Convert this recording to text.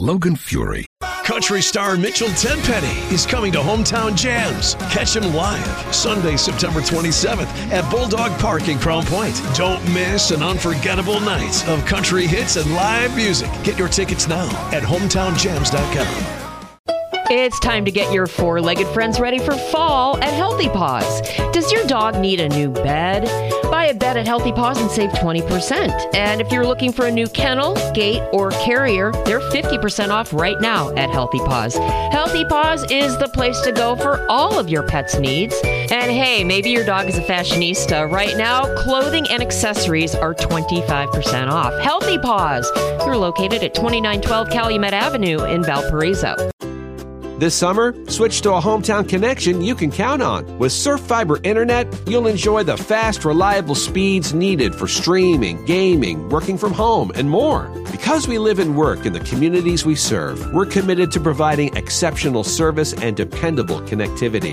Logan Fury. Country star Mitchell Tenpenny is coming to Hometown Jams. Catch him live Sunday, September 27th at Bulldog Park in Crown Point. Don't miss an unforgettable night of country hits and live music. Get your tickets now at hometownjams.com. It's time to get your four-legged friends ready for fall at Healthy Paws. Does your dog need a new bed? Buy a bed at Healthy Paws and save 20%. And if you're looking for a new kennel, gate, or carrier, they're 50% off right now at Healthy Paws. Healthy Paws is the place to go for all of your pet's needs. And hey, maybe your dog is a fashionista. Right now, clothing and accessories are 25% off. Healthy Paws. They're located at 2912 Calumet Avenue in Valparaiso. This summer, switch to a hometown connection you can count on. With Surf Fiber Internet, you'll enjoy the fast, reliable speeds needed for streaming, gaming, working from home, and more. Because we live and work in the communities we serve, we're committed to providing exceptional service and dependable connectivity.